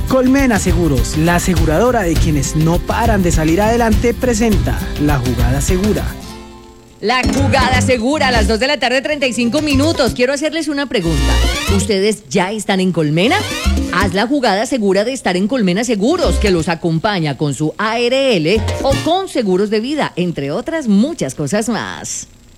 Colmena Seguros, la aseguradora de quienes no paran de salir adelante, presenta La Jugada Segura. La Jugada Segura a las 2 de la tarde, 35 minutos. Quiero hacerles una pregunta. ¿Ustedes ya están en Colmena? Haz la jugada segura de estar en Colmena Seguros, que los acompaña con su ARL o con seguros de vida, entre otras muchas cosas más.